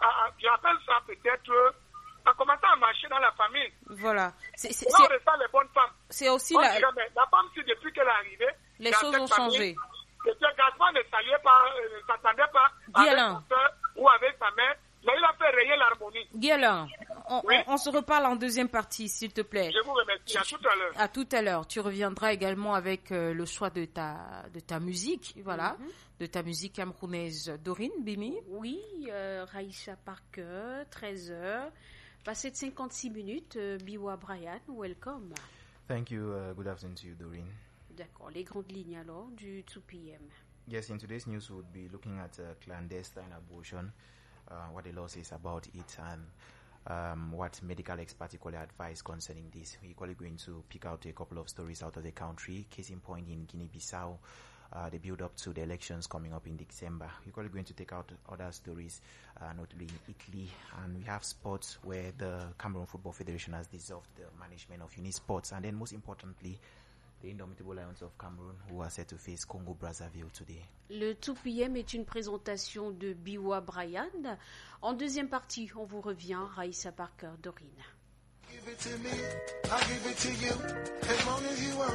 j'appelle ça peut-être à commencer à marcher dans la famille. Voilà. Là, on ressent les bonnes femmes. C'est aussi la femme, si depuis qu'elle est arrivée, les choses ont changé. Le Gaspard ne saluait pas, ne s'attendait pas avec sa soeur ou avec sa mère, mais il a fait rayer l'harmonie. Guilain, on se reparle en deuxième partie, s'il te plaît. Je vous remercie. À tout à l'heure. À tout à l'heure. Tu reviendras également avec le choix de ta musique, voilà, de ta musique camerounaise. Dorine, Bimi? Oui, Raïcha Parker, 13h. Passé de 56 minutes, Biwa Brian, welcome. Thank you. Good afternoon to you, Doreen. D'accord. Les grandes lignes alors du 2 p.m. Yes, in today's news we'll be looking at clandestine abortion, what the law says about it, and what medical experts equally advise concerning this. We're equally going to pick out a couple of stories out of the country. Case in point in Guinea-Bissau, the build-up to the elections coming up in December. We're equally going to take out other stories, notably in Italy, and we have sports where the Cameroon Football Federation has dissolved the management of Unisports, and then most importantly, the Indomitable Lions of Cameroon, who are set to face Congo-Brazzaville today. Le 2 p.m. est une présentation de Biwa Brian. En deuxième partie, on vous revient, Raïssa Parker, Dorine. Give it to me, I'll give it to you, as long as you want.